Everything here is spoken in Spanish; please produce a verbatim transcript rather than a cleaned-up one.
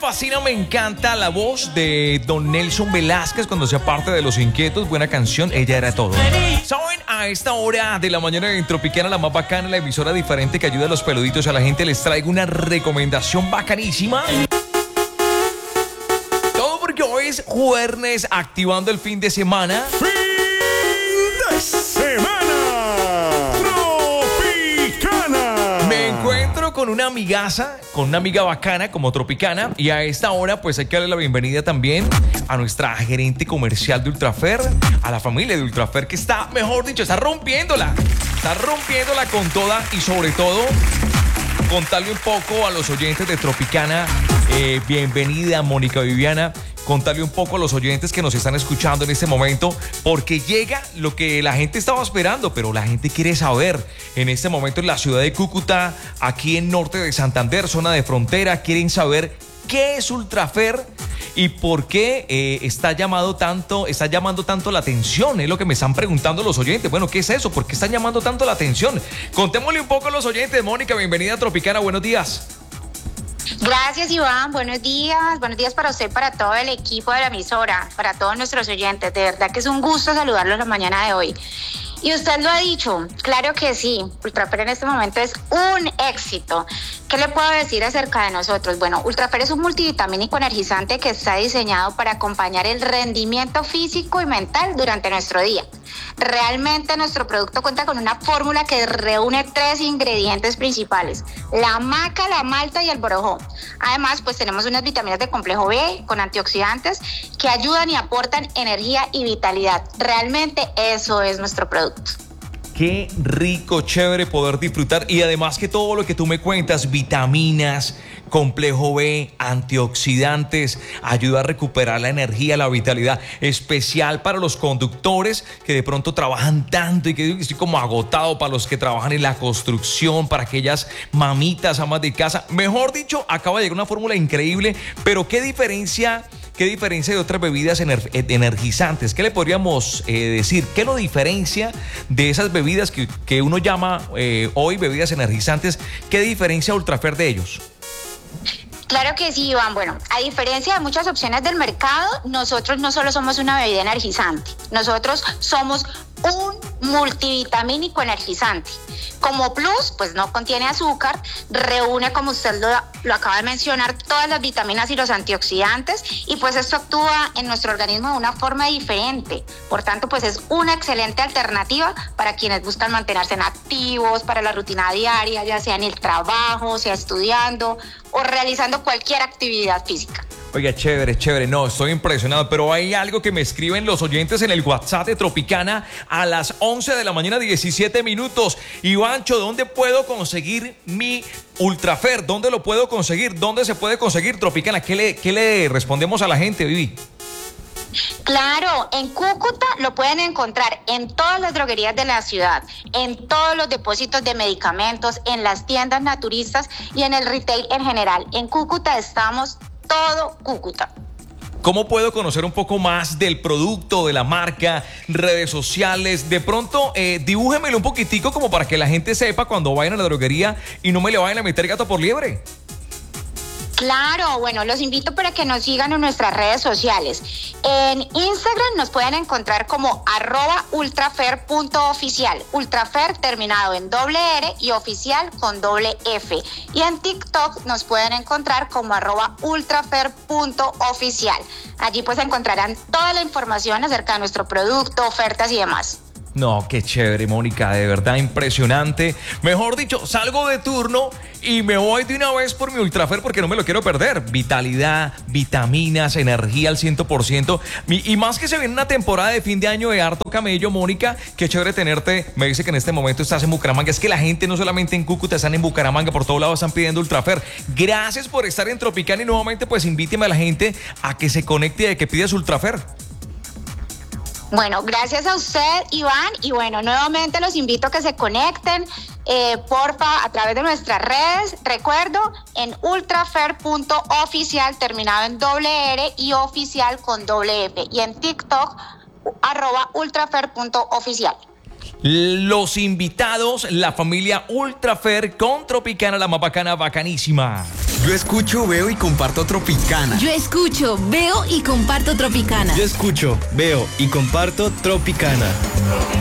fascina, me encanta la voz de Don Nelson Velázquez cuando sea parte de Los Inquietos. Buena canción, ella era todo. Saben, a esta hora de la mañana en Tropicana, la más bacana, la emisora diferente que ayuda a los peluditos a la gente, les traigo una recomendación bacanísima. Todo porque hoy es jueves, activando el fin de semana. ¡Fin de semana! Me encuentro con una amigaza, con una amiga bacana como Tropicana, y a esta hora pues hay que darle la bienvenida también a nuestra gerente comercial de Ultrafer, a la familia de Ultrafer que está, mejor dicho, está rompiéndola, está rompiéndola con toda y sobre todo contarle un poco a los oyentes de Tropicana, eh, bienvenida Mónica Viviana, contarle un poco a los oyentes que nos están escuchando en este momento, porque llega lo que la gente estaba esperando, pero la gente quiere saber en este momento en la ciudad de Cúcuta, aquí en norte de Santander, zona de frontera, quieren saber qué es Ultrafer y por qué eh, está llamado tanto, está llamando tanto la atención, es lo que me están preguntando los oyentes. Bueno, ¿qué es eso? ¿Por qué están llamando tanto la atención? Contémosle un poco a los oyentes. Mónica, bienvenida a Tropicana, buenos días. Gracias, Iván, buenos días, buenos días para usted, para todo el equipo de la emisora, para todos nuestros oyentes, de verdad que es un gusto saludarlos la mañana de hoy. Y usted lo ha dicho, claro que sí, Ultrafer en este momento es un éxito. ¿Qué le puedo decir acerca de nosotros? Bueno, Ultrafer es un multivitamínico energizante que está diseñado para acompañar el rendimiento físico y mental durante nuestro día. Realmente nuestro producto cuenta con una fórmula que reúne tres ingredientes principales: la maca, la malta y el borojó. Además, pues tenemos unas vitaminas de complejo B con antioxidantes que ayudan y aportan energía y vitalidad. Realmente eso es nuestro producto. Qué rico, chévere poder disfrutar, y además que todo lo que tú me cuentas, vitaminas, complejo B, antioxidantes, ayuda a recuperar la energía, la vitalidad, especial para los conductores que de pronto trabajan tanto y que estoy como agotado, para los que trabajan en la construcción, para aquellas mamitas, amas de casa. Mejor dicho, acaba de llegar una fórmula increíble, pero ¿qué diferencia? ¿Qué diferencia de otras bebidas ener energizantes? ¿Qué le podríamos eh, decir? ¿Qué lo diferencia de esas bebidas que, que uno llama eh, hoy bebidas energizantes? ¿Qué diferencia Ultrafer de ellos? Claro que sí, Iván. Bueno, a diferencia de muchas opciones del mercado, nosotros no solo somos una bebida energizante, nosotros somos un multivitamínico energizante. Como plus, pues no contiene azúcar, reúne, como usted lo, lo acaba de mencionar, todas las vitaminas y los antioxidantes, y pues esto actúa en nuestro organismo de una forma diferente. Por tanto, pues es una excelente alternativa para quienes buscan mantenerse activos para la rutina diaria, ya sea en el trabajo, sea estudiando o realizando cualquier actividad física. Oiga, chévere, chévere, no, estoy impresionado, pero hay algo que me escriben los oyentes en el WhatsApp de Tropicana a las once de la mañana, diecisiete minutos. Ivancho, ¿dónde puedo conseguir mi Ultrafer? ¿Dónde lo puedo conseguir? ¿Dónde se puede conseguir, Tropicana? ¿Qué le, qué le respondemos a la gente, Vivi? Claro, en Cúcuta lo pueden encontrar en todas las droguerías de la ciudad, en todos los depósitos de medicamentos, en las tiendas naturistas y en el retail en general. En Cúcuta estamos todo Cúcuta. ¿Cómo puedo conocer un poco más del producto, de la marca, redes sociales? De pronto, eh, dibújemelo un poquitico como para que la gente sepa cuando vayan a la droguería y no me le vayan a meter gato por liebre. Claro, bueno, los invito para que nos sigan en nuestras redes sociales. En Instagram nos pueden encontrar como arroba ultrafer punto oficial. Ultrafer terminado en doble R y oficial con doble F. Y en TikTok nos pueden encontrar como arroba ultrafer punto oficial. Allí pues encontrarán toda la información acerca de nuestro producto, ofertas y demás. No, qué chévere, Mónica, de verdad impresionante. Mejor dicho, salgo de turno y me voy de una vez por mi Ultrafer porque no me lo quiero perder. Vitalidad, vitaminas, energía al cien por ciento. Y más que se viene una temporada de fin de año de harto camello, Mónica, qué chévere tenerte. Me dice que en este momento estás en Bucaramanga. Es que la gente no solamente en Cúcuta, están en Bucaramanga, por todos lados están pidiendo Ultrafer. Gracias por estar en Tropicana y nuevamente pues invíteme a la gente a que se conecte y a que pida su Ultrafer. Bueno, gracias a usted, Iván, y bueno, nuevamente los invito a que se conecten, eh, porfa, a través de nuestras redes. Recuerdo, en ultrafer punto oficial, terminado en doble R y oficial con doble F, y en TikTok, arroba ultrafer punto oficial. Los invitados, la familia Ultrafer con Tropicana, la más bacana, bacanísima. Yo escucho, veo y comparto Tropicana. Yo escucho, veo y comparto Tropicana. Yo escucho, veo y comparto Tropicana.